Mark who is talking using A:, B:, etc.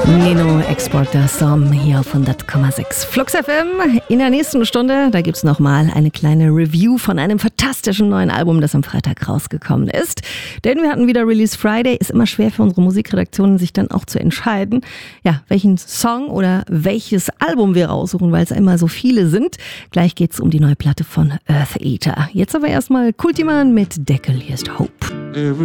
A: Nino Exporter Som hier auf 100,6 Flux FM. In der nächsten Stunde, da gibt's nochmal eine kleine Review von einem fantastischen neuen Album, das am Freitag rausgekommen ist. Denn wir hatten wieder Release Friday. Ist immer schwer für unsere Musikredaktionen, sich dann auch zu entscheiden, ja, welchen Song oder welches Album wir raussuchen, weil es immer so viele sind. Gleich geht's um die neue Platte von Earth Eater. Jetzt aber erstmal Kultiman mit Deckel. Hier ist Hope.